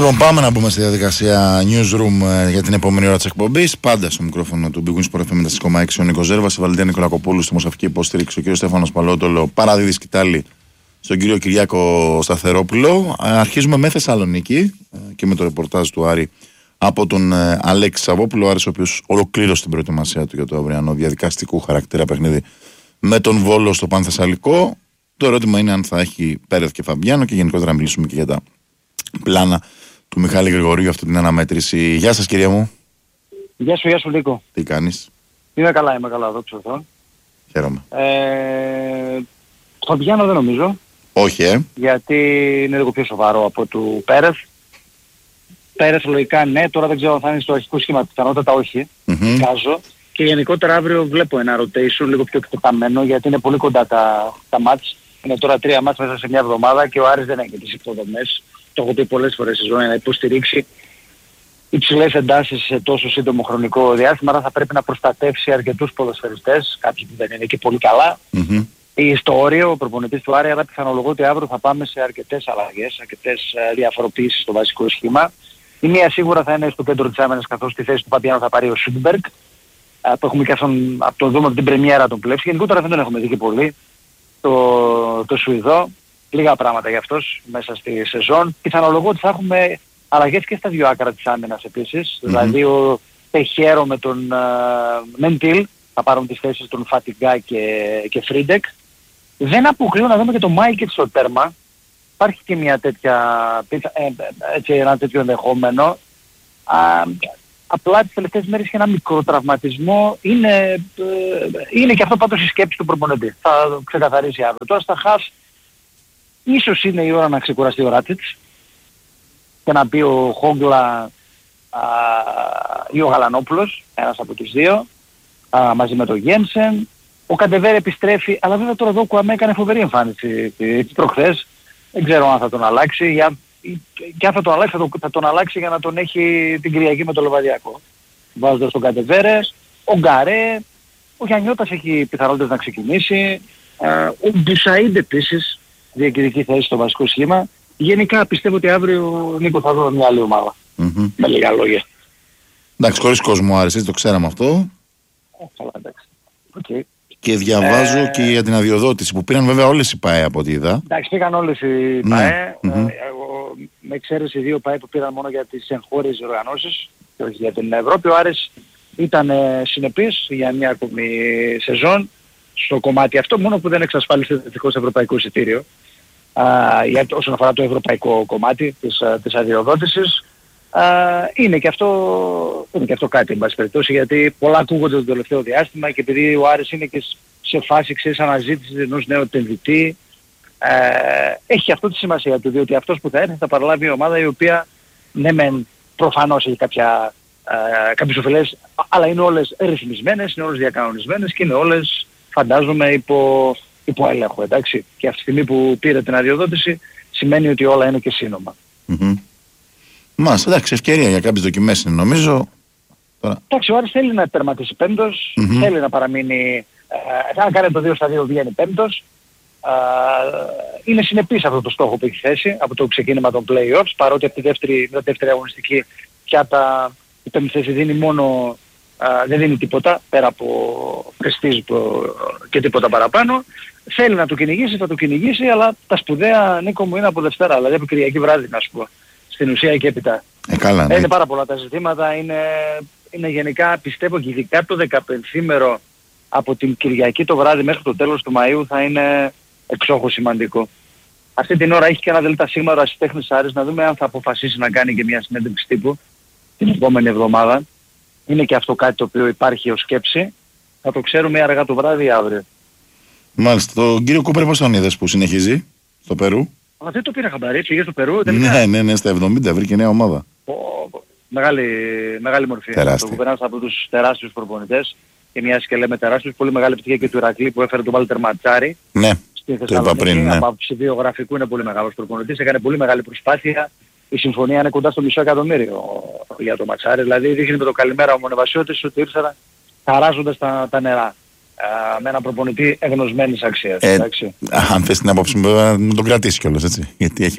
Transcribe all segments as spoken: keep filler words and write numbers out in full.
Λοιπόν, πάμε να μπούμε στη διαδικασία newsroom ε, για την επόμενη ώρα της εκπομπής. Πάντα στο μικρόφωνο του Big Win Sport εφ εμ ενενήντα κόμμα έξι ο Νίκος Ζέρβας, η Βαλεντίνα Νικολακοπούλου στη μοσαφική υποστήριξη, ο κ. Στέφανος Παλότολο, παραδίδει σκητάλη στον κύριο Κυριάκο Σταθερόπουλο. Ε, αρχίζουμε με Θεσσαλονίκη ε, και με το ρεπορτάζ του Άρη από τον ε, Αλέξη Σαββόπουλο. Ο Άρης, ο οποίος ολοκλήρωσε την προετοιμασία του για το αυριανό διαδικαστικού χαρακτήρα παιχνίδι με τον Βόλο στο Πανθεσσαλικό. Το ερώτημα είναι αν θα έχει Πέρεθ και Φαμπιάνο και γενικότερα να μιλήσουμε και για τα πλάνα του Μιχάλη Γρηγορίου αυτή την αναμέτρηση. Γεια σας, κυρία μου. Γεια σου, γεια σου Νίκο. Τι κάνεις? Είμαι καλά, είμαι καλά, δόξα τω Θεώ. Χαίρομαι. Ε, Φαμπιάνο δεν νομίζω. Όχι, ε. Γιατί είναι λίγο πιο σοβαρό από του Πέρεθ. Πέρεθ λογικά ναι, τώρα δεν ξέρω αν θα είναι στο αρχικό σχήμα, πιθανότατα όχι. Mm-hmm. Κάζω. Και γενικότερα αύριο βλέπω ένα rotation λίγο πιο εκτεταμένο, γιατί είναι πολύ κοντά τα, τα μάτς. Είναι τώρα τρία μάτς μέσα σε μια εβδομάδα και ο Άρης δεν έχει τις υποδομές. Το έχω πει πολλές φορές στη ζωή, να υποστηρίξει υψηλές εντάσεις σε τόσο σύντομο χρονικό διάστημα, άρα θα πρέπει να προστατεύσει αρκετούς ποδοσφαιριστές, κάποιοι που δεν είναι και πολύ καλά. Mm-hmm. Στο όριο, ο προπονητής του Άρη, άρα πιθανολογώ ότι αύριο θα πάμε σε αρκετές αλλαγές, αρκετές διαφοροποιήσεις στο βασικό σχήμα. Η μία σίγουρα θα είναι στο κέντρο της άμυνας, καθώς στη θέση του Παπιάνο θα πάρει ο Σούντμπεργκ, που έχουμε και αυτόν από το δούμε από την πρεμιέρα τον πλέψει. Γενικότερα δεν τον έχουμε δει και πολύ. Το, το Σουηδό, λίγα πράγματα για αυτός μέσα στη σεζόν. Πιθανολογώ ότι θα έχουμε αλλαγές και στα δύο άκρα της άμυνας επίσης. Mm-hmm. Δηλαδή ο Τεχέρο με τον uh, Μεντήλ θα πάρουν τις θέσεις των Φατιγκά και, και Φρίντεκ. Δεν αποκλείω να δούμε και τον Μάικετ στο τέρμα. Υπάρχει και μια τέτοια, ε, έτσι, ένα τέτοιο ενδεχόμενο. Α, απλά τις τελευταίες μέρες είχε ένα μικρό τραυματισμό. Είναι, ε, είναι και αυτό πάντως η σκέψη του προπονητή. Θα ξεκαθαρίσει αύριο. Τώρα στα χαφ ίσως είναι η ώρα να ξεκουραστεί ο Ράτσιτς και να πει ο Χόγκλα α, ή ο Γαλανόπουλος, ένας από τους δύο, α, μαζί με τον Γένσεν. Ο Καντεβέρ επιστρέφει, αλλά βέβαια τώρα εδώ ο Κουαμέ έκανε φοβερή εμφάνιση προχθές. Δεν ξέρω αν θα τον αλλάξει. Για, και αν θα τον αλλάξει, θα τον, θα τον αλλάξει για να τον έχει την Κυριακή με το Λεβαδιακό. Βάζοντας τον Καντεβέρε, ο Γκαρέ, ο Γιαννιώτας έχει πιθανότητες να ξεκινήσει. Ε, ο Μπουσαΐντ επίσης διεκδικεί θέση στο βασικό σχήμα. Γενικά πιστεύω ότι αύριο, Νίκο, θα δω μια άλλη ομάδα. Mm-hmm. Με λίγα λόγια. Εντάξει, χωρίς κόσμο άρεσε, το ξέραμε αυτό. Ε, καλά, εντάξει. Okay. Και διαβάζω ε... και για την αδειοδότηση που πήραν βέβαια όλες οι ΠΑΕ από ό,τι είδα. Εντάξει, πήγαν όλες οι ΠΑΕ. Ναι. Mm-hmm. Ε, εγώ, με εξαίρεση δύο ΠΑΕ που πήραν μόνο για τις εγχώριες οργανώσεις και όχι για την Ευρώπη. Ο Άρης ήταν ε, συνεπής για μια ακόμη σεζόν στο κομμάτι αυτό, μόνο που δεν εξασφάλισε δυστυχώς ευρωπαϊκό εισιτήριο. Α, για, όσον αφορά το ευρωπαϊκό κομμάτι της, α, της αδειοδότησης. Α, είναι, και αυτό, είναι και αυτό κάτι, εν πάση περιπτώσει, γιατί πολλά ακούγονται το τελευταίο διάστημα και επειδή ο Άρης είναι και σε φάση ξέρεις αναζήτησης ενός νέου επενδυτή, ε, έχει και αυτό τη σημασία του, διότι αυτός που θα έρθει θα παραλάβει μια ομάδα η οποία ναι μεν προφανώς έχει κάποια, ε, κάποιες ωφελές, αλλά είναι όλες ρυθμισμένες, είναι όλες διακανονισμένες και είναι όλες, φαντάζομαι, υπό υπό έλεγχο, εντάξει. Και αυτή τη στιγμή που πήρε την αδειοδότηση σημαίνει ότι όλα είναι και σύνομα. Mm-hmm. Μάλιστα, εντάξει, ευκαιρία για κάποιες δοκιμές είναι νομίζω. Εντάξει, ο Άρης θέλει να τερματίσει πέμπτος, mm-hmm. θέλει να παραμείνει, ε, αν κάνει το δύο στα δύο βγαίνει πέμπτος. Ε, είναι συνεπής αυτό το στόχο που έχει θέσει από το ξεκίνημα των play-offs, παρότι από τη δεύτερη, τη δεύτερη αγωνιστική πια τα, η πέμπτη θέση δίνει μόνο, ε, δεν δίνει τίποτα πέρα από πρεστίζ και τίποτα παραπάνω. Θέλει να το κυνηγήσει, θα το κυνηγήσει, αλλά τα σπουδαία, Νίκο μου, είναι από Δευτέρα, δηλαδή από Κυριακή βράδυ, να σου πω. Στην ουσία και έπειτα. Ε, καλά, ναι. Είναι πάρα πολλά τα ζητήματα, είναι, είναι γενικά, πιστεύω, και ειδικά το δεκαπενθήμερο από την Κυριακή το βράδυ μέχρι το τέλος του Μαΐου θα είναι εξόχως σημαντικό. Αυτή την ώρα έχει και ένα δελτα σήμερα ο Ρασιτέχνης Άρης, να δούμε αν θα αποφασίσει να κάνει και μια συνέντευξη τύπου την επόμενη εβδομάδα. Είναι και αυτό κάτι το οποίο υπάρχει ως σκέψη. Θα το ξέρουμε αργά το βράδυ αύριο. Μάλιστα. Τον κύριο Κούπερ πώς τον είδες που συνεχίζει στο Περού? Αλλά δεν το πήρα χαμπάρι, πήγε στο Περού. Ναι, ναι, ναι, ναι, στα εβδομήντα βρήκε νέα ομάδα. Ο, μεγάλη, μεγάλη μορφή. Τεράστια. Το Κούπερ από τους τεράστιους προπονητές και μιας και λέμε τεράστιους, πολύ μεγάλη επιτυχία και του Ηρακλή που έφερε τον Βάλτερ Ματσάρη. Ναι, στη το είπα πριν, ναι. Από ψηδιογραφικού είναι πολύ μεγάλος προπονητής, έκανε πολύ μεγάλη προσπάθεια. Η συμφωνία είναι κοντά στο μισό εκατομμύριο για το Ματσάρη, δηλαδή δείχνει με το καλημέρα ο Μονεβασιώτης ότι ήρθαν χαράζοντας τα, τα νερά. Α, με ένα προπονητή εγνωσμένης αξίας. Ε, αν θες την άποψη μου, να τον κρατήσει κιόλας, έτσι, γιατί έχει μια.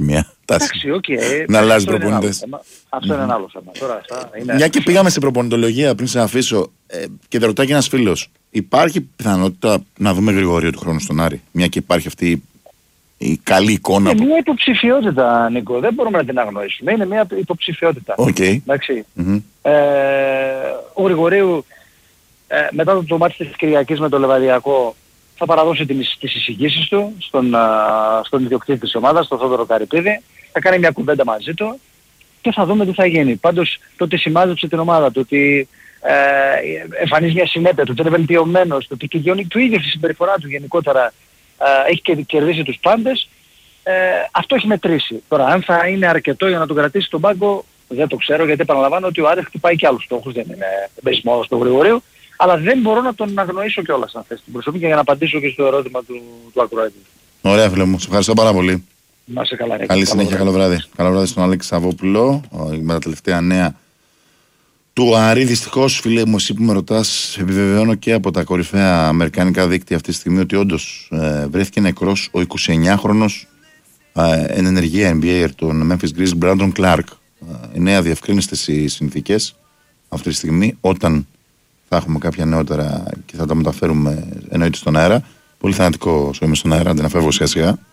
Εντάξει, οκ. Okay. Να αλλάζει προπονητές. Αυτό είναι ένα άλλο θέμα. Τώρα, αυτά είναι... Μια και πήγαμε σε προπονητολογία πριν σε αφήσω ε, και δεν ρωτάει και ένας φίλος. Υπάρχει πιθανότητα να δούμε Γρηγορίου του χρόνου στον Άρη? Μια και υπάρχει αυτή η καλή εικόνα. Είναι που... μια υποψηφιότητα, Νίκο. Δεν μπορούμε να την αγνοήσουμε. Είναι μια υποψηφιότητα. Okay. Mm-hmm. Ε, ο Γρηγορίου ε, μετά το, το μάτι της Κυριακής με το Λεβαδιακό θα παραδώσει τις, τις εισηγήσεις του στον, α, στον ιδιοκτήτη της ομάδας, τον Θόδωρο Καρυπίδη. Θα κάνει μια κουβέντα μαζί του και θα δούμε τι θα γίνει. Πάντως το ότι σημάζεψε την ομάδα, το ότι ε, εμφανίζει μια συνέπεια, το ότι είναι βελτιωμένος, το ότι και η του ίδιου η συμπεριφορά του γενικότερα ε, έχει και κερδίσει τους πάντες, ε, αυτό έχει μετρήσει. Τώρα αν θα είναι αρκετό για να τον κρατήσει στον πάγκο δεν το ξέρω, γιατί επαναλαμβάνω ότι ο Άρης χτυπάει και άλλους στόχους, δεν είναι παίζει μόνο στον Γρηγορίου, αλλά δεν μπορώ να τον αγνοήσω κιόλας να θέσει την προσωπή και για να απαντήσω και στο ερώτημα του, του ακροατή. Ωραία φίλε μου, σε ευχαριστώ πάρα πολύ. Να είσαι καλά. Ρε, καλή συνέχεια, καλό βράδυ. Καλό βράδυ στον Αλέξη Σαββόπουλο με τα τελευταία νέα του Άρη. Δυστυχώς φίλε μου, εσύ που με ρωτάς, επιβεβαιώνω και από τα κορυφαία αμερικανικά δίκτυα αυτή τη στιγμή ότι όντως ε, βρέθηκε νεκρός ο εικοσιεννιάχρονος ε, εν ενεργεία N B A των Memphis Grizzlies Brandon Clark. Ε, νέα διευκρίνηστες οι συνθήκες αυτή τη στιγμή. Όταν θα έχουμε κάποια νεότερα και θα τα μεταφέρουμε εννοείται στον αέρα. Πολύ θανατικό είμαι στον αέρα, δεν αφεύγω σιγά σιγά.